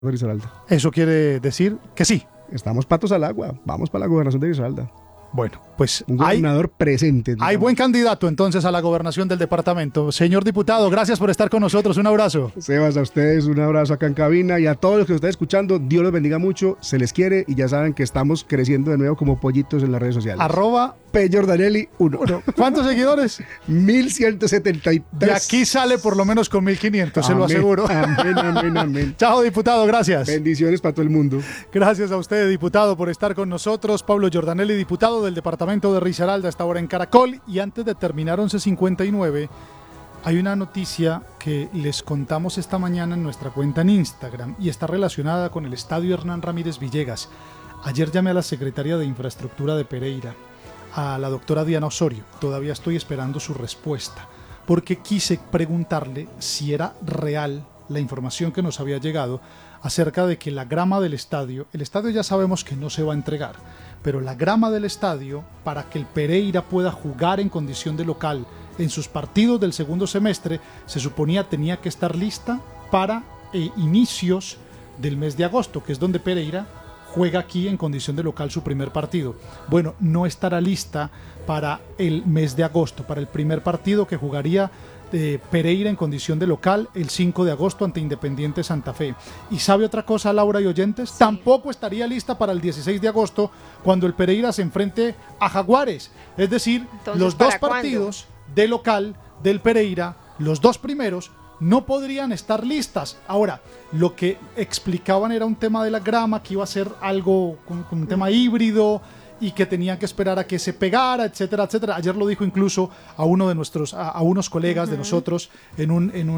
de Risaralda. Eso quiere decir que sí. Estamos patos al agua. Vamos para la gobernación de Risaralda. Bueno, pues un gobernador presente. Hay buen candidato entonces a la gobernación del departamento. Señor diputado, gracias por estar con nosotros. Un abrazo. Sebas, a ustedes un abrazo acá en cabina y a todos los que nos están escuchando. Dios los bendiga mucho. Se les quiere y ya saben que estamos creciendo de nuevo como pollitos en las redes sociales. @PJordanelli 1. ¿Cuántos seguidores? 1173. De aquí sale por lo menos con 1500, se lo aseguro. Amén, amén, amén. Chao, diputado, gracias. Bendiciones para todo el mundo. Gracias a usted, diputado, por estar con nosotros. Pablo Jordanelli, diputado del departamento de Risaralda, está ahora en Caracol. Y antes de terminar 11:59, hay una noticia que les contamos esta mañana en nuestra cuenta en Instagram y está relacionada con el estadio Hernán Ramírez Villegas. Ayer llamé a la secretaria de Infraestructura de Pereira, a la doctora Diana Osorio. Todavía estoy esperando su respuesta, porque quise preguntarle si era real la información que nos había llegado acerca de que la grama del estadio, el estadio ya sabemos que no se va a entregar, pero la grama del estadio, para que el Pereira pueda jugar en condición de local en sus partidos del segundo semestre, se suponía tenía que estar lista para inicios del mes de agosto, que es donde Pereira juega aquí en condición de local su primer partido. Bueno, no estará lista para el mes de agosto, para el primer partido que jugaría Pereira en condición de local el 5 de agosto ante Independiente Santa Fe. ¿Y sabe otra cosa, Laura y oyentes? Sí. Tampoco estaría lista para el 16 de agosto cuando el Pereira se enfrente a Jaguares. Es decir, entonces, los dos partidos de local del Pereira, los dos primeros, no podrían estar listas. Ahora, lo que explicaban era un tema de la grama, que iba a ser algo con un tema híbrido y que tenían que esperar a que se pegara, etcétera, etcétera. Ayer lo dijo incluso a uno de nuestros, a unos colegas de nosotros en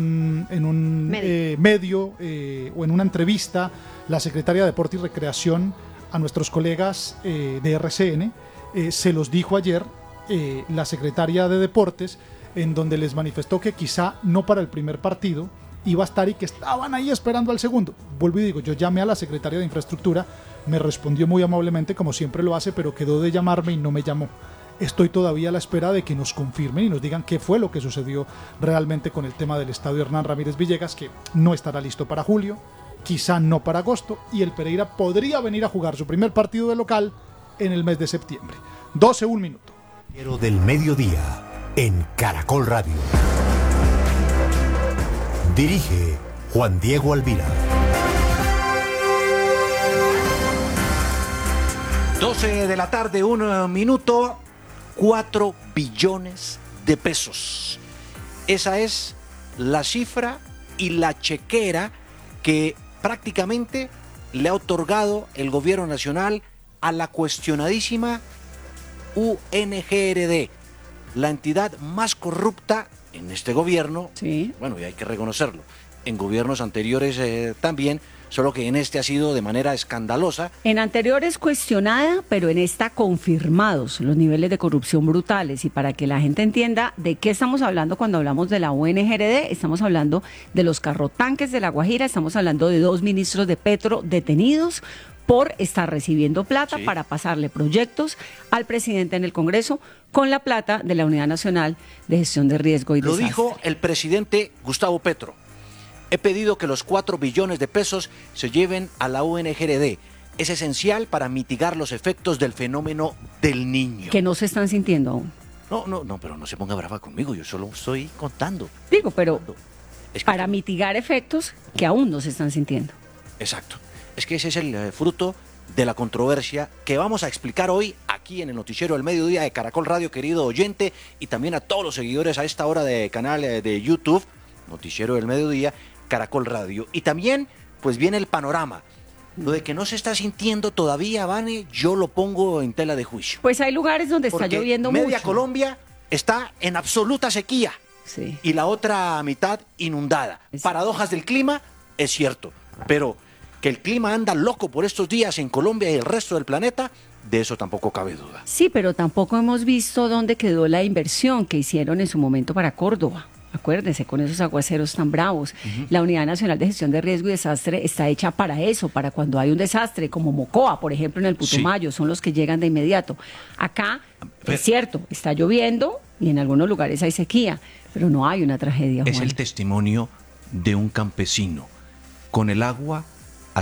un medio o en una entrevista, la secretaria de Deporte y Recreación a nuestros colegas de RCN, se los dijo ayer la secretaria de Deportes, en donde les manifestó que quizá no para el primer partido iba a estar y que estaban ahí esperando al segundo. Vuelvo y digo, yo llamé a la secretaria de Infraestructura, me respondió muy amablemente, como siempre lo hace, pero quedó de llamarme y no me llamó. Estoy todavía a la espera de que nos confirmen y nos digan qué fue lo que sucedió realmente con el tema del estadio Hernán Ramírez Villegas, que no estará listo para julio, quizá no para agosto, y el Pereira podría venir a jugar su primer partido de local en el mes de septiembre. 12, 1 minuto. Del mediodía en Caracol Radio. Dirige Juan Diego Alvira. 12 de la tarde, 1 minuto, 4 billones de pesos. Esa es la cifra y la chequera que prácticamente le ha otorgado el gobierno nacional a la cuestionadísima UNGRD, la entidad más corrupta en este gobierno. Sí. Bueno, y hay que reconocerlo. En gobiernos anteriores también, solo que en este ha sido de manera escandalosa. En anteriores cuestionada, pero en esta confirmados los niveles de corrupción brutales. Y para que la gente entienda de qué estamos hablando cuando hablamos de la UNGRD, estamos hablando de los carrotanques de La Guajira, estamos hablando de 2 ministros de Petro detenidos por estar recibiendo plata para pasarle proyectos al presidente en el Congreso con la plata de la Unidad Nacional de Gestión de Riesgo y Desastre. Lo dijo el presidente Gustavo Petro. He pedido que los 4 billones de pesos se lleven a la UNGRD. Es esencial para mitigar los efectos del fenómeno del Niño. Que no se están sintiendo aún. No, pero no se ponga brava conmigo, yo solo estoy contando. Digo, pero es que para mitigar efectos que aún no se están sintiendo. Exacto. Es que ese es el fruto de la controversia que vamos a explicar hoy aquí en el Noticiero del Mediodía de Caracol Radio, querido oyente, y también a todos los seguidores a esta hora de canal de YouTube, Noticiero del Mediodía, Caracol Radio. Y también, pues viene el panorama. Lo de que no se está sintiendo todavía, Vane, yo lo pongo en tela de juicio. Pues hay lugares donde está lloviendo mucho. Media Colombia está en absoluta sequía. Sí. Y la otra mitad inundada. Paradojas del clima, es cierto, pero que el clima anda loco por estos días en Colombia y el resto del planeta, de eso tampoco cabe duda. Sí, pero tampoco hemos visto dónde quedó la inversión que hicieron en su momento para Córdoba. Acuérdense, con esos aguaceros tan bravos. La Unidad Nacional de Gestión de Riesgo y Desastre está hecha para eso, para cuando hay un desastre, como Mocoa, por ejemplo, en el Putumayo, son los que llegan de inmediato. Acá, es cierto, está lloviendo y en algunos lugares hay sequía, pero no hay una tragedia, Juan. Es el testimonio de un campesino. Con el agua